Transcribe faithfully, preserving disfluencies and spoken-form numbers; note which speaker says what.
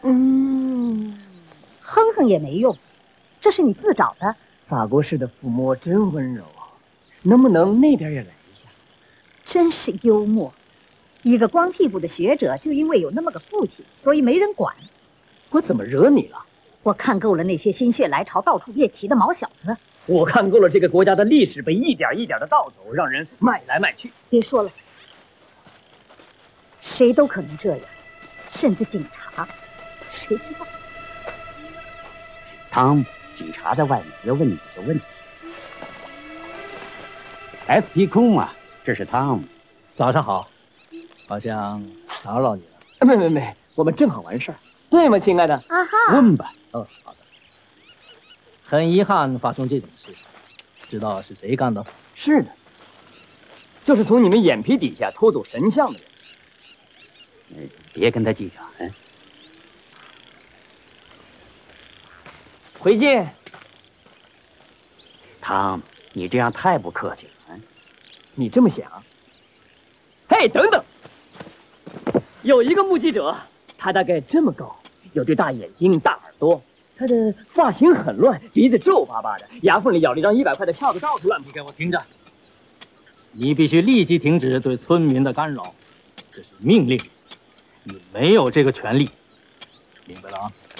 Speaker 1: 嗯，哼哼也没用，这是你自找的。
Speaker 2: 法国式的抚摸真温柔啊，能不能那边也来一下？
Speaker 1: 真是幽默。一个光屁股的学者，就因为有那么个父亲，所以没人管。
Speaker 2: 我怎么惹你了？
Speaker 1: 我看够了那些心血来潮、到处猎奇的毛小子。
Speaker 2: 我看够了这个国家的历史被一点一点的盗走，让人卖来卖去。
Speaker 1: 别说了，谁都可能这样，甚至警察，谁知道？
Speaker 3: 汤，警察在外面，要问你几个问题。S P 库嘛，这是汤。
Speaker 4: 早上好，好像打扰你了。
Speaker 2: 没没没，我们正好完事儿，对吗，亲爱的？
Speaker 1: 啊哈，
Speaker 3: 问吧。
Speaker 4: 哦，好的。很遗憾发生这种事，知道是谁干的？
Speaker 2: 是的，就是从你们眼皮底下偷走神像的人。
Speaker 3: 嗯，别跟他计较，嗯。
Speaker 2: 回见。
Speaker 3: 汤，你这样太不客气了，嗯。
Speaker 2: 你这么想？嘿，等等，有一个目击者，他大概这么高，有对大眼睛、大耳朵。他的发型很乱，鼻子皱巴巴的，牙缝里咬了一张一百块的票子，到处乱
Speaker 4: 你给我听着！你必须立即停止对村民的干扰，这是命令，你没有这个权利，明白了啊？